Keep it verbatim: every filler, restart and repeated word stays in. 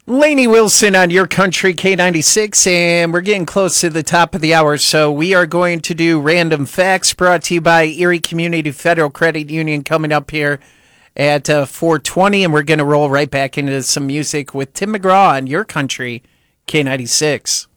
Lainey Wilson on Your Country K ninety-six, and we're getting close to the top of the hour, so we are going to do Random Facts brought to you by Erie Community Federal Credit Union coming up here at uh, four twenty, and we're going to roll right back into some music with Tim McGraw on Your Country K ninety-six.